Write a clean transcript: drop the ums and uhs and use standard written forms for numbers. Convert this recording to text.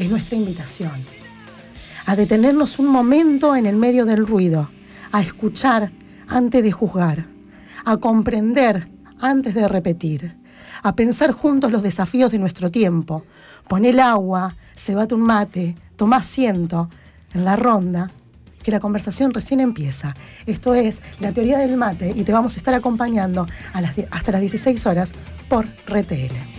es nuestra invitación a detenernos un momento en el medio del ruido, a escuchar antes de juzgar, a comprender antes de repetir, a pensar juntos los desafíos de nuestro tiempo. Pon el agua, cebate un mate, toma asiento en la ronda, que la conversación recién empieza. Esto es La Teoría del Mate y te vamos a estar acompañando hasta las 16 horas por RTL.